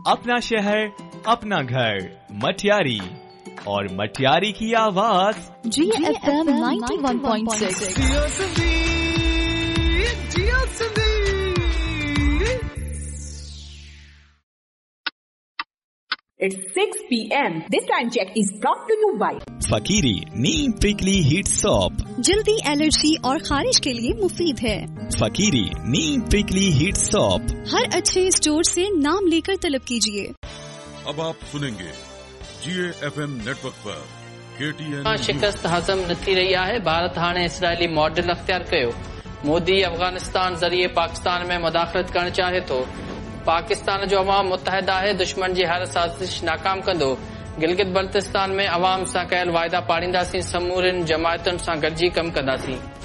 अपना शहर, अपना घर, मटियारी, और मटियारी की आवाज GFM 91.6। It's 6 p.m. This time check is brought to you by फकीरी Neem prickly heat soap, जल्दी एलर्जी और खारिश के लिए मुफीद है। फकीरी नीम प्रिकली हीट सोप हर अच्छे स्टोर से नाम लेकर तलब कीजिए। अब आप सुनेंगे GFM नेटवर्क पर KTN शिकस्त हजम न थी रही है। भारत हाणे इसराइली मॉडल अख्तियार कयो। मोदी अफगानिस्तान जरिए पाकिस्तान में मुदाखलत करण चाहे तो। पाकिस्तान जो अवाम मुतहद है, दुश्मन जी हर साजिश नाकाम कंदो। गिलगित बल्तिस्तान में अवाम सां कयल वाइदा पाड़ींदासीं, समूरिन जमायतुनि सां गॾिजी कम कंदासीं।